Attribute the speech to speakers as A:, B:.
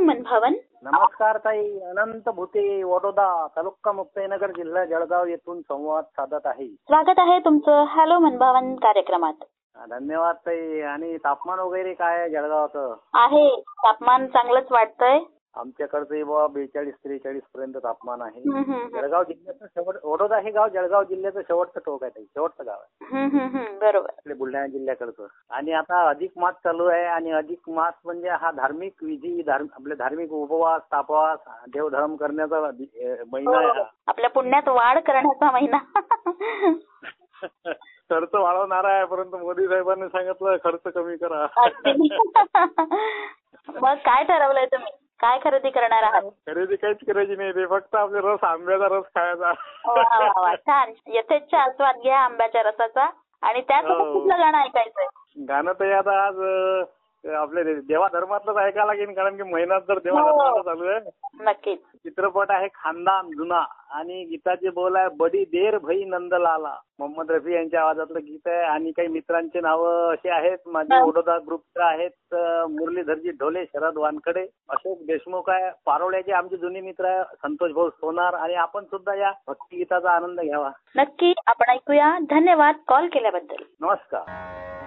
A: मनभावन.
B: नमस्कार ताई. अनंत भुते, वडोदा तालुका मुक्ताईनगर, जिल्हा जळगाव येथून संवाद साधत आहे.
A: स्वागत आहे तुमचं हॅलो मनभावन कार्यक्रमात.
B: धन्यवाद ताई. आणि तापमान वगैरे काय आहे जळगावाचं?
A: आहे तापमान चांगलंच वाटतंय.
B: आमच्याकडचे बाबा 42-43 पर्यंत तापमान आहे.
A: हम्म.
B: जळगाव जिल्ह्याचं शेवट, वडोदा हे गाव जळगाव जिल्ह्याचं शेवटचं टोक आहे ताई, शेवटचं गाव आहे.
A: बरोबर.
B: आपले बुलढाणा जिल्ह्याकडचं. आणि आता अधिक मास चालू आहे आणि अधिक मास म्हणजे हा धार्मिक विधी, आपले धार्मिक उपवास, तापवास, देवधर्म करण्याचा महिना आहे.
A: आपल्या पुण्यात वाढ करण्याचा महिना.
B: खर्च वाढवणारा आहे, परंतु मोदी साहेबांनी सांगितलं खर्च कमी करा.
A: मग काय ठरवलंय तुम्ही? काय खरेदी करणार आहात?
B: खरेदी काहीच करायची नाही, ते फक्त आपले रस, आंब्याचा रस खायचा.
A: वा छान. यथेच्छ आस्वाद घ्या आंब्याच्या रसाचा. आणि त्यासोबत कुठलं गाणं ऐकायचंय?
B: गाणं तर आता आज आपल्या देवा धर्मातलंच ऐकायला लागेल, कारण की महिन्यात जर देवा धर्माचं चालू आहे.
A: नक्कीच.
B: चित्रपट आहे खानदान जुना आणि गीताचे बोल आहे बडी देर भई नंदलाला. मोहम्मद रफी यांच्या आवाजातलं गीत आहे. आणि काही मित्रांचे नावं असे आहेत, माझे वडोदा ग्रुपचे आहेत, मुरलीधरजी ढोले, शरद वानखडे, अशोक देशमुख आहे, पारोळ्याचे आमचे जुने मित्र आहे, संतोष भाऊ सोनार. आणि आपण सुद्धा या भक्तिगीताचा आनंद घ्यावा.
A: नक्की आपण ऐकूया. धन्यवाद कॉल केल्याबद्दल.
B: नमस्कार.